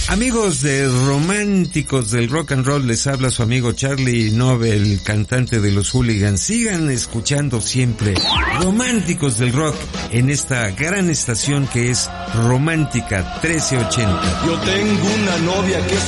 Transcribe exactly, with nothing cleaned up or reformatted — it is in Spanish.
Amigos de Románticos del Rock and Roll, les habla su amigo Charlie Nobel, cantante de los Hooligans. Sigan escuchando siempre Románticos del Rock en esta gran estación que es Romántica trece ochenta. Yo tengo una novia que es